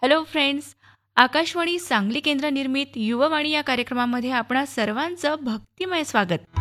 Hello friends, Akashvani Sangli केंद्र निर्मित युववाणी या कार्यक्रमामध्ये आपणा सर्वांचं भक्तिमय स्वागत.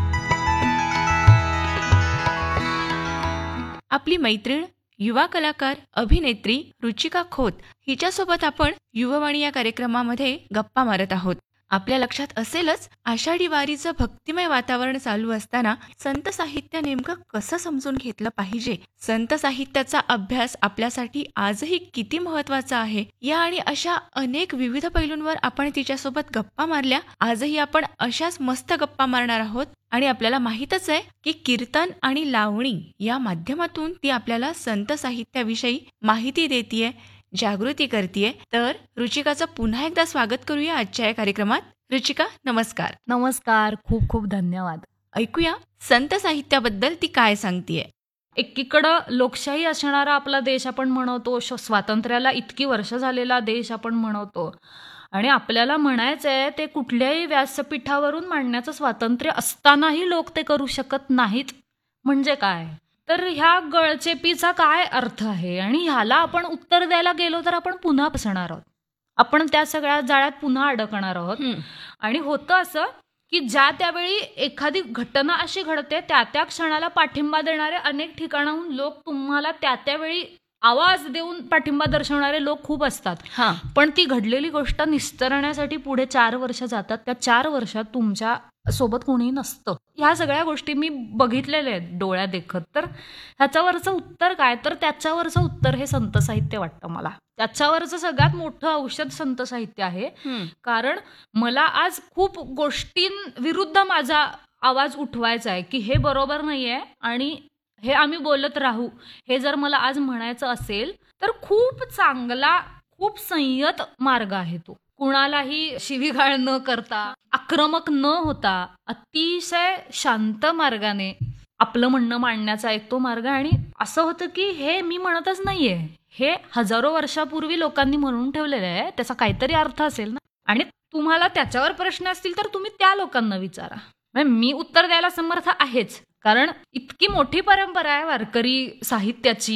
आपली मैत्रीण युवा कलाकार अभिनेत्री रुचिका खोत हिच्यासोबत आपण युववाणी या कार्यक्रमामध्ये गप्पा मारत आहोत. आपल्या लक्षात असेलच, आषाढी वारीचं भक्तिमय वातावरण चालू असताना संत साहित्य नेमकं कसं समजून घेतलं पाहिजे, संत साहित्याचा अभ्यास आपल्यासाठी आजही किती महत्वाचा आहे, या आणि अशा अनेक विविध पैलूंवर आपण तिच्यासोबत गप्पा मारल्या. आजही आपण अशाच मस्त गप्पा मारणार आहोत आणि आपल्याला माहीतच आहे की कीर्तन आणि लावणी या माध्यमातून ती आपल्याला संत साहित्याविषयी माहिती देतीये, जागृती करतीये. तर रुचिकाचं पुन्हा एकदा स्वागत करूया आजच्या या कार्यक्रमात. रुचिका, नमस्कार. नमस्कार, खूप खूप धन्यवाद. ऐकूया संत साहित्याबद्दल ती काय सांगतीये. एकीकडं लोकशाही असणारा आपला देश आपण म्हणवतो, स्वातंत्र्याला इतकी वर्ष झालेला देश आपण म्हणवतो, आणि आपल्याला म्हणायचंय ते कुठल्याही व्यासपीठावरून मांडण्याचं स्वातंत्र्य असतानाही लोक ते करू शकत नाहीत. म्हणजे काय? तर ह्या गळचेपीचा काय अर्थ आहे, आणि ह्याला आपण उत्तर द्यायला गेलो तर आपण पुन्हा फसणार आहोत, आपण त्या सगळ्या जाळ्यात पुन्हा अडकणार आहोत. आणि होतं असं की ज्या त्यावेळी एखादी घटना अशी घडते, त्या त्या क्षणाला पाठिंबा देणारे अनेक ठिकाणाहून लोक तुम्हाला त्या त्यावेळी आवाज देऊन पाठिंबा दर्शवणारे लोक खूप असतात. पण ती घडलेली गोष्ट निस्तरण्यासाठी पुढे 4 वर्ष जातात. त्या 4 वर्षात तुमच्या सोबत कोणीही नसतं. ह्या सगळ्या गोष्टी मी बघितलेल्या आहेत डोळ्या देखत. तर ह्याच्यावरचं उत्तर काय? तर त्याच्यावरचं उत्तर हे संत साहित्य वाटतं मला. त्याच्यावरचं सगळ्यात मोठं औषध संत साहित्य आहे. कारण मला आज खूप गोष्टींविरुद्ध माझा आवाज उठवायचा आहे की हे बरोबर नाहीये आणि हे आम्ही बोलत राहू, हे जर मला आज म्हणायचं असेल तर खूप चांगला, खूप संयत मार्ग आहे तो. कुणालाही शिवीगाळ न करता, आक्रमक न होता, अतिशय शांत मार्गाने आपलं म्हणणं मांडण्याचा एक तो मार्ग. आणि असं होतं की हे मी म्हणतच नाहीये, हे हजारो वर्षापूर्वी लोकांनी म्हणून ठेवलेलं आहे, त्याचा काहीतरी अर्थ असेल ना. आणि तुम्हाला त्याच्यावर प्रश्न असतील तर तुम्ही त्या लोकांना विचारा. मी उत्तर द्यायला समर्थ आहेच, कारण इतकी मोठी परंपरा आहे वारकरी साहित्याची